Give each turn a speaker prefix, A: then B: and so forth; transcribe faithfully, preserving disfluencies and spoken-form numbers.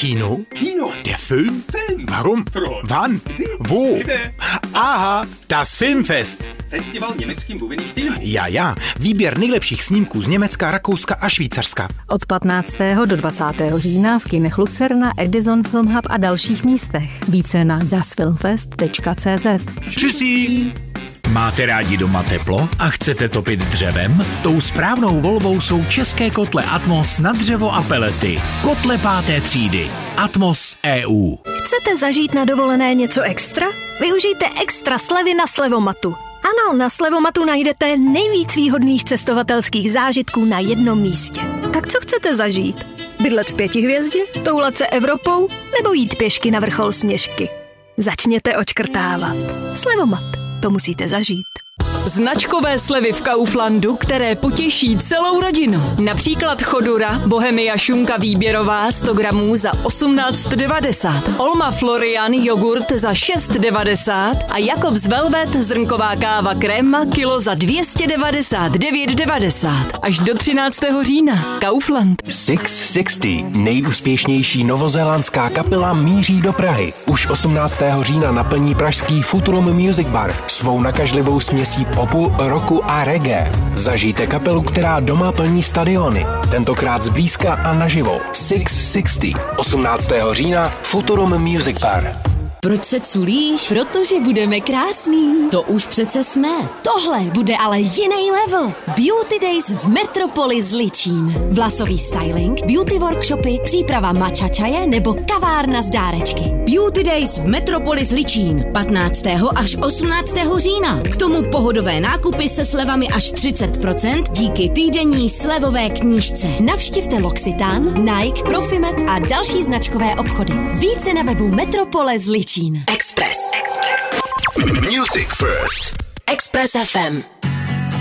A: Kino?
B: Kino.
A: Der Film?
B: Film.
A: Warum?
B: Proč?
A: Wann? Wo?
B: Kde?
A: Aha, das Filmfest.
B: Festival německým mluvených filmů.
A: Ja, ja. Výběr nejlepších snímků z Německa, Rakouska a Švýcarska.
C: Od patnáctého do dvacátého října v kinech Lucerna, Edison Film Hub a dalších místech. Více na das filmfest tečka cé zet.
A: Tschüssi.
D: Máte rádi doma teplo a chcete topit dřevem? Tou správnou volbou jsou české kotle Atmos na dřevo a pelety. Kotle páté třídy. Atmos E U.
E: Chcete zažít na dovolené něco extra? Využijte extra slevy na Slevomatu. Ano, na Slevomatu najdete nejvíc výhodných cestovatelských zážitků na jednom místě. Tak co chcete zažít? Bydlet v pěti hvězdě? Toulat se Evropou? Nebo jít pěšky na vrchol Sněžky? Začněte odškrtávat. Slevomat. To musíte zažít.
F: Značkové slevy v Kauflandu, které potěší celou rodinu. Například Chodura, Bohemia šunka výběrová sto gramů za osmnáct devadesát, Olma Florian jogurt za šest devadesát a Jakobs Velvet zrnková káva kréma kilo za dvě stě devadesát devět devadesát. Až do třináctého října. Kaufland.
G: šest set šedesát, nejúspěšnější novozélandská kapela, míří do Prahy. Už osmnáctého října naplní pražský Futurum Music Bar svou nakažlivou směsí popu, rocku a reggae. Zažijte kapelu, která doma plní stadiony. Tentokrát zblízka a naživo. šest set šedesát. osmnáctého října Futurum Music Bar.
H: Proč se culíš? Protože budeme krásný. To už přece jsme. Tohle bude ale jiný level. Beauty Days v Metropolis Ličín. Vlasový styling, beauty workshopy, příprava matcha čaje nebo kavárna z dárečky. Beauty Days v Metropolis Ličín. patnáctého až osmnáctého října. K tomu pohodové nákupy se slevami až třicet procent díky týdenní slevové knížce. Navštivte L'Occitane, Nike, Profimet a další značkové obchody. Více na webu Metropolis Ličín.
I: Express. Express. Music first. Express F M.